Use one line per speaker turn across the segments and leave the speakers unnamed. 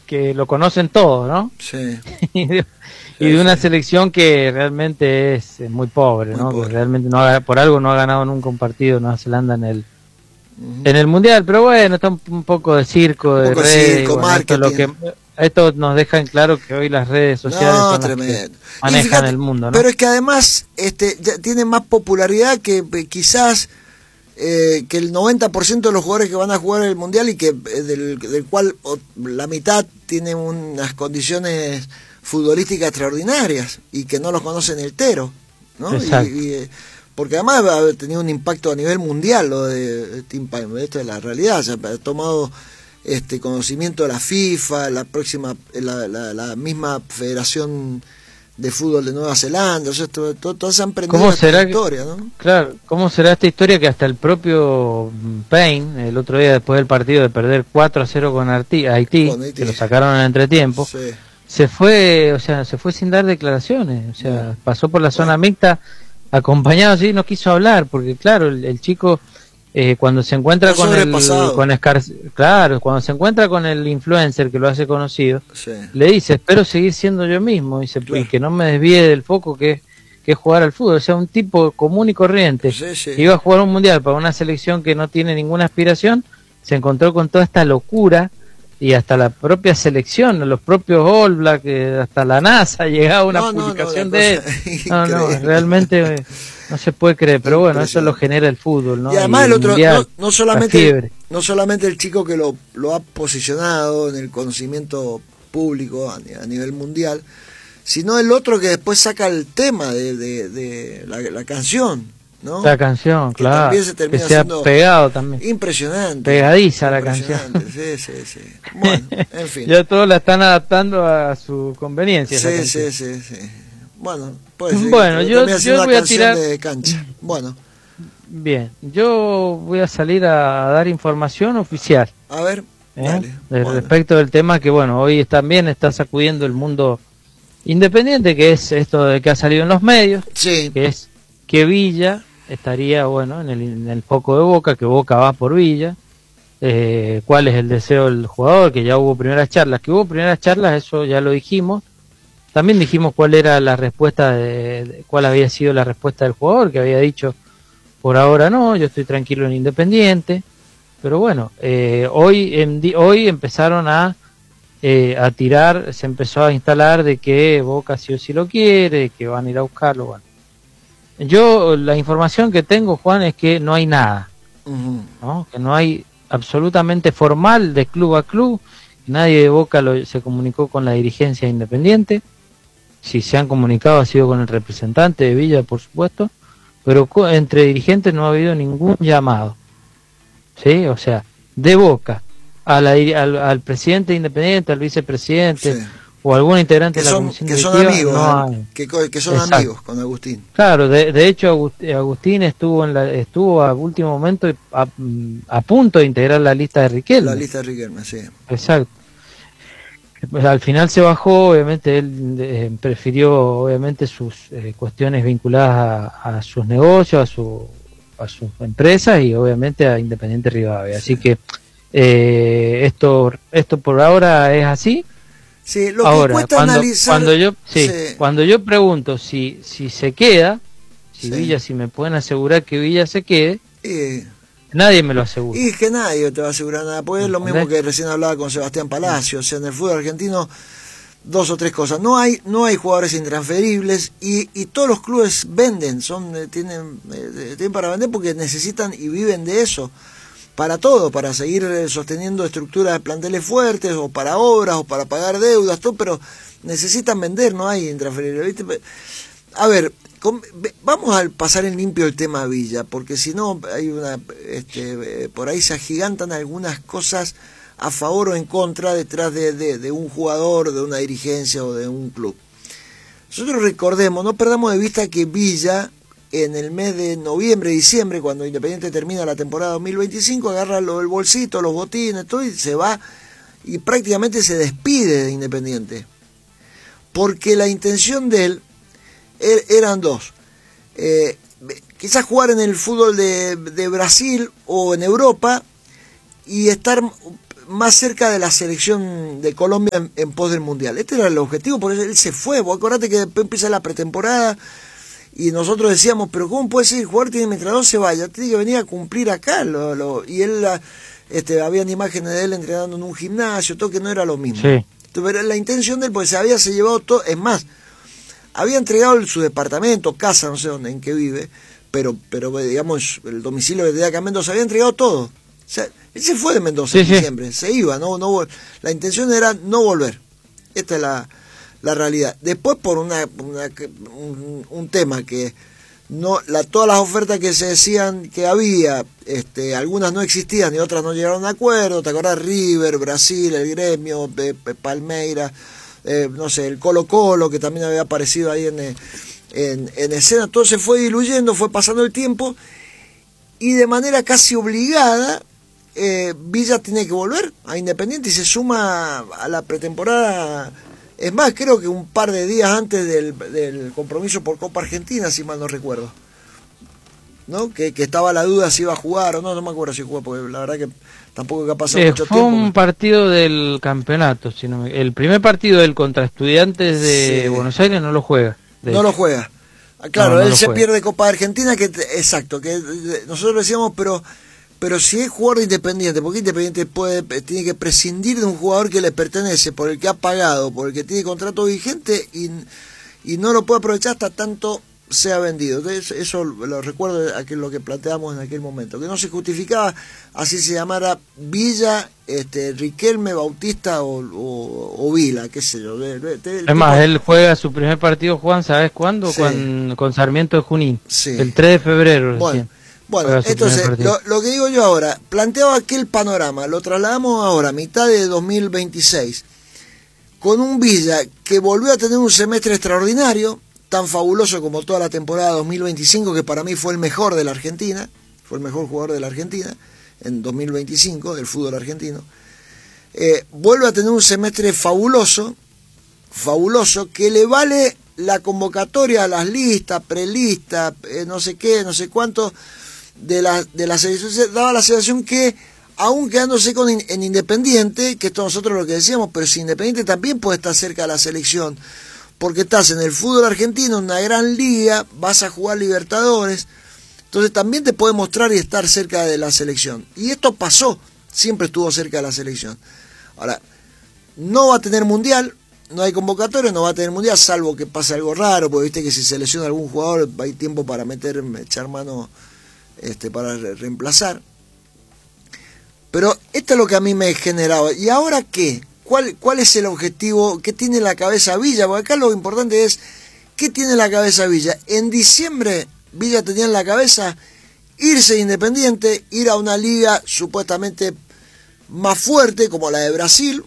que lo conocen todos, ¿no?
Sí.
Y de una selección que realmente es muy pobre, ¿no? Que realmente por algo no ha ganado nunca un partido Nueva Zelanda en el Mundial, pero bueno, está un poco de circo, de redes, bueno, esto nos deja en claro que hoy las redes sociales son las que manejan el mundo, ¿no?
Pero es que además ya tiene más popularidad que quizás que el 90% de los jugadores que van a jugar el Mundial y que del cual la mitad tiene unas condiciones futbolísticas extraordinarias y que no los conocen entero, ¿no? Porque además ha tenido un impacto a nivel mundial lo de Team Pine, esto es la realidad, se ha tomado conocimiento de la FIFA, la misma Federación de Fútbol de Nueva Zelanda, o sea, todos han aprendido esta historia, ¿no?
Claro, ¿cómo será esta historia que hasta el propio Payne, el otro día después del partido de perder 4-0 con Haití, que lo sacaron en entretiempo, sí, se fue sin dar declaraciones, o sea, pasó por la zona mixta acompañado, sí, no quiso hablar, porque claro, el chico cuando se encuentra cuando se encuentra con el influencer que lo hace conocido, sí, le dice, espero seguir siendo yo mismo, dice, y que no me desvíe del foco que es jugar al fútbol, o sea, un tipo común y corriente, que iba a jugar un mundial para una selección que no tiene ninguna aspiración, se encontró con toda esta locura, y hasta la propia selección, los propios All Black, hasta la NASA llegaba una publicación de él. Realmente no se puede creer, pero bueno, eso lo genera el fútbol, ¿no?
Y además el otro, no solamente el chico que lo ha posicionado en el conocimiento público a nivel mundial, sino el otro que después saca el tema de la canción, ¿no?
La canción, que claro, también se ha pegado también.
Impresionante.
Pegadiza la canción.
Sí. Bueno, en fin.
Ya todos la están adaptando a su conveniencia.
Sí. Bueno, pues
yo voy a tirar
de cancha. Bueno.
Bien, yo voy a salir a dar información oficial.
A ver, dale.
Respecto del tema que, bueno, hoy también está sacudiendo el mundo independiente, que es esto de que ha salido en los medios,
sí,
que es que Villa estaría, bueno, en el foco de Boca, que Boca va por Villa, cuál es el deseo del jugador, que ya hubo primeras charlas, eso ya lo dijimos. También dijimos cuál era la respuesta cuál había sido la respuesta del jugador, que había dicho, por ahora no, yo estoy tranquilo en Independiente, pero bueno, hoy empezaron a tirar, se empezó a instalar de que Boca sí o sí lo quiere, que van a ir a buscarlo, bueno. Yo, la información que tengo, Juan, es que no hay nada, ¿no? Que no hay absolutamente formal de club a club, nadie de Boca se comunicó con la dirigencia Independiente, si se han comunicado ha sido con el representante de Villa, por supuesto, pero entre dirigentes no ha habido ningún llamado, ¿sí? O sea, de Boca al presidente Independiente, al vicepresidente, sí, o algún integrante de la comisión directiva,
amigos,
no hay.
Que son amigos con Agustín.
Claro, de hecho Agustín estuvo a último momento a punto de integrar la lista de Riquelme.
La lista de Riquelme, sí.
Exacto. Pues al final se bajó, obviamente él prefirió obviamente sus cuestiones vinculadas a sus negocios, a sus empresas y obviamente a Independiente Rivadavia. Sí. Así que esto por ahora es así.
Sí, lo
ahora,
que cuesta analizar...
Cuando yo pregunto si se queda, Villa, si me pueden asegurar que Villa se quede, nadie me lo asegura.
Y es que nadie te va a asegurar nada, pues es lo mismo que recién hablaba con Sebastián Palacio, o sea, en el fútbol argentino, 2 o 3 cosas, no hay jugadores intransferibles y todos los clubes venden, tienen para vender porque necesitan y viven de eso. Para todo, para seguir sosteniendo estructuras de planteles fuertes, o para obras, o para pagar deudas, todo, pero necesitan vender, no hay intransferibles, ¿viste? A ver, vamos a pasar en limpio el tema Villa, porque si no, hay por ahí se agigantan algunas cosas a favor o en contra detrás de un jugador, de una dirigencia o de un club. Nosotros recordemos, no perdamos de vista que Villa, en el mes de noviembre, diciembre, cuando Independiente termina la temporada 2025, agarra el bolsito, los botines, todo, y se va, y prácticamente se despide de Independiente. Porque la intención de él eran 2. Quizás jugar en el fútbol de Brasil o en Europa y estar más cerca de la selección de Colombia en pos del Mundial. Este era el objetivo, por eso él se fue. Vos acordate que después empieza la pretemporada y nosotros decíamos, pero ¿cómo puede ser el jugador tiene mientras no se vaya? Tiene que venir a cumplir acá. Y él, habían imágenes de él entrenando en un gimnasio, todo que no era lo mismo.
Sí.
Pero la intención de él, pues se llevado todo, es más, había entregado su departamento, casa, no sé dónde, en qué vive, pero digamos, el domicilio que tenía acá en Mendoza, había entregado todo. O sea, él se fue de Mendoza en diciembre, se iba, no, la intención era no volver. Esta es la realidad. Después por un tema que todas las ofertas que se decían que había, algunas no existían y otras no llegaron a acuerdo. ¿Te acordás? River, Brasil, el Gremio, Palmeiras, no sé, el Colo-Colo, que también había aparecido ahí en escena. Todo se fue diluyendo, fue pasando el tiempo y de manera casi obligada Villa tiene que volver a Independiente y se suma a la pretemporada. Es más, creo que un par de días antes del compromiso por Copa Argentina, si mal no recuerdo, ¿no? Que estaba la duda si iba a jugar o no me acuerdo si jugó, porque la verdad que tampoco que ha pasado mucho
fue
tiempo.
Fue un partido del campeonato, el primer partido del contra Estudiantes de Buenos Aires no lo juega.
No lo juega. Claro,
no
él se
juega.
pierde Copa Argentina, exacto, que nosotros decíamos, pero si es jugador de Independiente, porque Independiente tiene que prescindir de un jugador que le pertenece, por el que ha pagado, por el que tiene contrato vigente y no lo puede aprovechar hasta tanto sea vendido. Entonces, eso lo recuerdo lo que planteamos en aquel momento, que no se justificaba así se llamara Villa, Riquelme, Bautista o Vila, qué sé yo.
Es más, él juega su primer partido, Juan, ¿sabes cuándo? Sí. Con Sarmiento de Junín,
sí.
El 3 de febrero.
Bueno, entonces, lo que digo yo ahora, planteaba aquel panorama, lo trasladamos ahora, mitad de 2026, con un Villa que volvió a tener un semestre extraordinario, tan fabuloso como toda la temporada 2025, que para mí fue el mejor de la Argentina, fue el mejor jugador de la Argentina, en 2025, del fútbol argentino. Vuelve a tener un semestre fabuloso, que le vale la convocatoria a las listas, prelistas, no sé qué, no sé cuánto, de la selección. Daba la sensación que, aún quedándose en Independiente, que esto nosotros lo que decíamos, pero si Independiente también puede estar cerca de la selección, porque estás en el fútbol argentino, en una gran liga, vas a jugar Libertadores, entonces también te puede mostrar y estar cerca de la selección. Y esto pasó, siempre estuvo cerca de la selección. Ahora, no va a tener mundial, no hay convocatoria, no va a tener mundial, salvo que pase algo raro, porque viste que si se lesiona algún jugador hay tiempo para echar mano para reemplazar. Pero esto es lo que a mí me generaba. ¿Y ahora qué? ¿Cuál es el objetivo? ¿Qué tiene en la cabeza Villa? Porque acá lo importante es, ¿qué tiene en la cabeza Villa? En diciembre Villa tenía en la cabeza irse Independiente, ir a una liga supuestamente más fuerte como la de Brasil,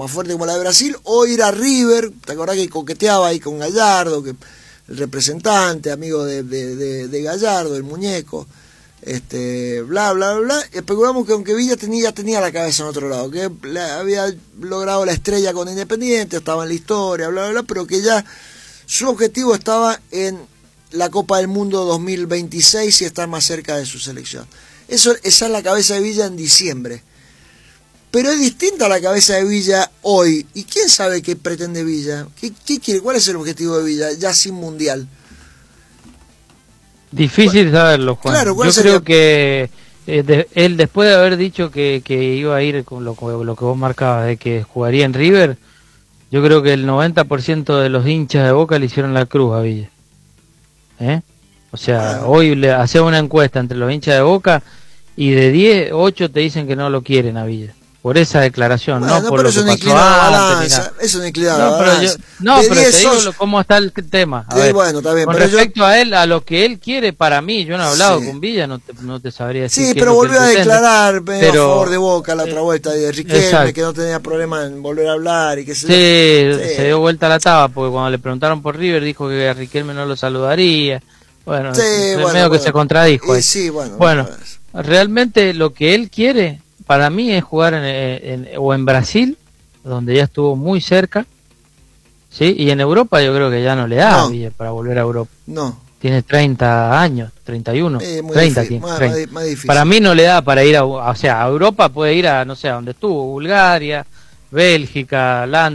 o ir a River. ¿Te acordás que coqueteaba ahí con Gallardo, que el representante, amigo de Gallardo, el muñeco? Bla, bla, bla. Especulamos que aunque Villa tenía la cabeza en otro lado, que había logrado la estrella con Independiente, estaba en la historia, bla, bla, bla, pero que ya su objetivo estaba en la Copa del Mundo 2026 y estar más cerca de su selección. Esa es la cabeza de Villa en diciembre. Pero es distinta a la cabeza de Villa hoy. ¿Y quién sabe qué pretende Villa? ¿Qué quiere? ¿Cuál es el objetivo de Villa ya sin mundial?
Difícil saberlo, Juan.
Claro,
yo creo que él, después de haber dicho que iba a ir con lo que vos marcabas, de que jugaría en River, yo creo que el 90% de los hinchas de Boca le hicieron la cruz a Villa. O sea, hoy le hacía una encuesta entre los hinchas de Boca y de 10, 8 te dicen que no lo quieren a Villa. Por esa declaración, no por lo que pasó antes.
Eso no inclina la balanza.
Pero te digo cómo está el tema. A ver,
bueno, está bien,
con respecto a él, a lo que él quiere, para mí, yo no he hablado con Villa, no te sabría decir.
Sí, pero volvió a declarar a favor de Boca la otra vuelta de Riquelme, que no tenía problema en volver a hablar y que
se dio vuelta la taba, porque cuando le preguntaron por River dijo que a Riquelme no lo saludaría. Bueno, medio que se contradijo. Bueno, realmente lo que él quiere para mí es jugar o en Brasil, donde ya estuvo muy cerca, ¿sí? Y en Europa yo creo que ya no le da a Villa para volver a Europa.
No.
Tiene 30 años, 31, 30
difícil,
tiene. 30.
más difícil.
Para mí no le da para ir o sea, a Europa puede ir a, no sé, a donde estuvo, Bulgaria, Bélgica,